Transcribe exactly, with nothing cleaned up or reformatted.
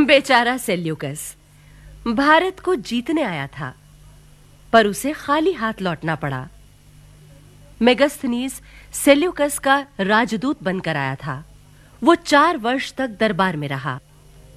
बेचारा सेल्यूकस भारत को जीतने आया था, पर उसे खाली हाथ लौटना पड़ा। मेगास्थनीज सेल्यूकस का राजदूत बनकर आया था। वो चार वर्ष तक दरबार में रहा।